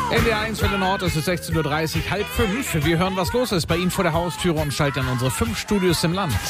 NDR 1 Welle Nord, es ist 16.30 Uhr, 4:30. Wir hören, was los ist bei Ihnen vor der Haustüre und schalten an unsere 5 Studios im Land.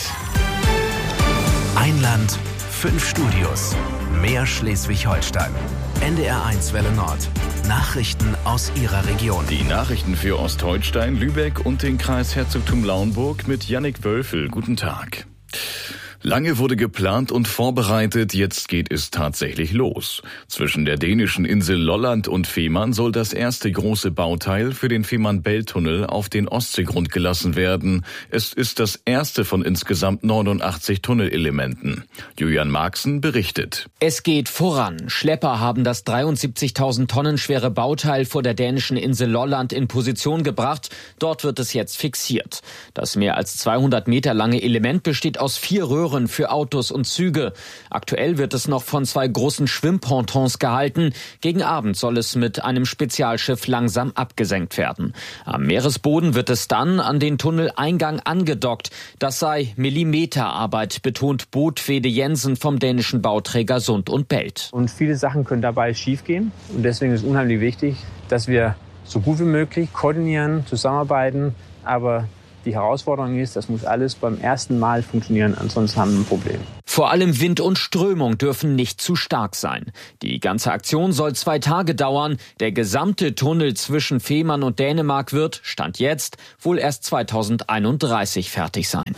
Ein Land, 5 Studios. Mehr Schleswig-Holstein. NDR 1 Welle Nord. Nachrichten aus Ihrer Region. Die Nachrichten für Ostholstein, Lübeck und den Kreis Herzogtum Lauenburg mit Jannik Wölfel. Guten Tag. Lange wurde geplant und vorbereitet, jetzt geht es tatsächlich los. Zwischen der dänischen Insel Lolland und Fehmarn soll das erste große Bauteil für den Fehmarn-Belt-Tunnel auf den Ostseegrund gelassen werden. Es ist das erste von insgesamt 89 Tunnelelementen. Julian Marxen berichtet. Es geht voran. Schlepper haben das 73.000 Tonnen schwere Bauteil vor der dänischen Insel Lolland in Position gebracht. Dort wird es jetzt fixiert. Das mehr als 200 Meter lange Element besteht aus 4 Röhren für Autos und Züge. Aktuell wird es noch von 2 großen Schwimmpontons gehalten. Gegen Abend soll es mit einem Spezialschiff langsam abgesenkt werden. Am Meeresboden wird es dann an den Tunneleingang angedockt. Das sei Millimeterarbeit, betont Bodfede Jensen vom dänischen Bauträger Sund und Belt. Und viele Sachen können dabei schiefgehen. Und deswegen ist es unheimlich wichtig, dass wir so gut wie möglich koordinieren, zusammenarbeiten, aber die Herausforderung ist, das muss alles beim ersten Mal funktionieren, ansonsten haben wir ein Problem. Vor allem Wind und Strömung dürfen nicht zu stark sein. Die ganze Aktion soll 2 Tage dauern. Der gesamte Tunnel zwischen Fehmarn und Dänemark wird, Stand jetzt, wohl erst 2031 fertig sein.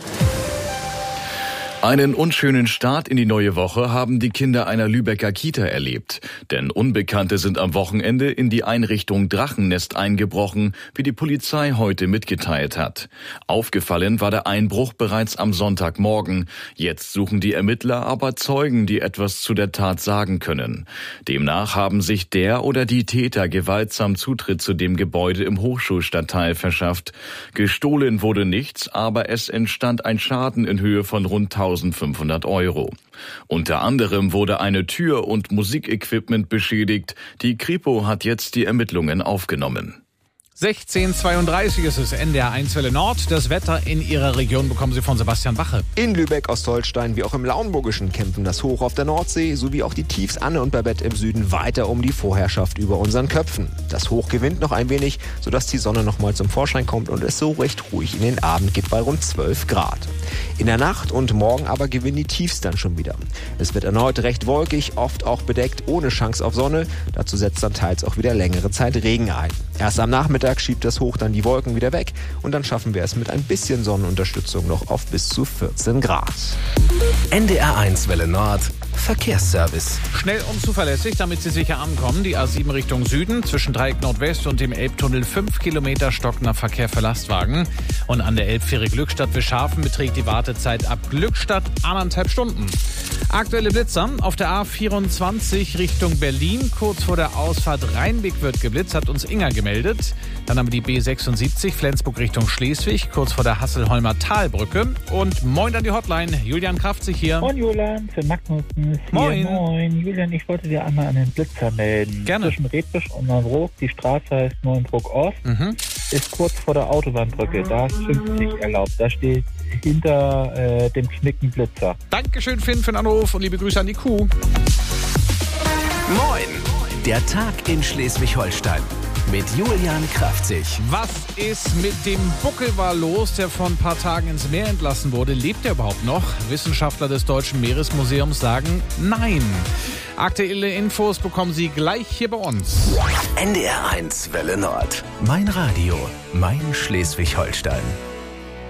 Einen unschönen Start in die neue Woche haben die Kinder einer Lübecker Kita erlebt. Denn Unbekannte sind am Wochenende in die Einrichtung Drachennest eingebrochen, wie die Polizei heute mitgeteilt hat. Aufgefallen war der Einbruch bereits am Sonntagmorgen. Jetzt suchen die Ermittler aber Zeugen, die etwas zu der Tat sagen können. Demnach haben sich der oder die Täter gewaltsam Zutritt zu dem Gebäude im Hochschulstadtteil verschafft. Gestohlen wurde nichts, aber es entstand ein Schaden in Höhe von rund 1.500 €. Unter anderem wurde eine Tür und Musikequipment beschädigt. Die Kripo hat jetzt die Ermittlungen aufgenommen. 16:32 ist es, NDR 1 Welle Nord. Das Wetter in Ihrer Region bekommen Sie von Sebastian Bache. In Lübeck, Ostholstein wie auch im Lauenburgischen kämpfen das Hoch auf der Nordsee sowie auch die Tiefs Anne und Babette im Süden weiter um die Vorherrschaft über unseren Köpfen. Das Hoch gewinnt noch ein wenig, sodass die Sonne noch mal zum Vorschein kommt und es so recht ruhig in den Abend geht bei rund 12 Grad. In der Nacht und morgen aber gewinnen die Tiefs dann schon wieder. Es wird erneut recht wolkig, oft auch bedeckt, ohne Chance auf Sonne. Dazu setzt dann teils auch wieder längere Zeit Regen ein. Erst am Nachmittag schiebt das Hoch dann die Wolken wieder weg und dann schaffen wir es mit ein bisschen Sonnenunterstützung noch auf bis zu 14 Grad. NDR 1 Welle Nord. Verkehrsservice. Schnell und zuverlässig, damit Sie sicher ankommen. Die A7 Richtung Süden, zwischen Dreieck Nordwest und dem Elbtunnel 5 Kilometer stockender Verkehr für Lastwagen. Und an der Elbfähre Glückstadt-Wischhafen beträgt die Wartezeit ab Glückstadt 1,5 Stunden. Aktuelle Blitzer auf der A24 Richtung Berlin. Kurz vor der Ausfahrt Rheinbeck wird geblitzt, hat uns Inga gemeldet. Dann haben wir die B76 Flensburg Richtung Schleswig, kurz vor der Hasselholmer Talbrücke. Und moin an die Hotline, Julian Kraftzig hier. Moin Julian, für Magnussen. Moin. Moin. Julian, ich wollte dir einmal einen Blitzer melden. Gerne. Zwischen Redbisch und Neuenbrook, die Straße heißt Neuenbrook Ost, ist kurz vor der Autobahnbrücke. Da ist 50 erlaubt. Da steht hinter dem Knicken Blitzer. Dankeschön, Finn, für den Anruf und liebe Grüße an die Kuh. Moin. Der Tag in Schleswig-Holstein. Mit Julian Kraftzig. Was ist mit dem Buckelwal los, der vor ein paar Tagen ins Meer entlassen wurde? Lebt er überhaupt noch? Wissenschaftler des Deutschen Meeresmuseums sagen nein. Aktuelle Infos bekommen Sie gleich hier bei uns. NDR 1 Welle Nord. Mein Radio, mein Schleswig-Holstein.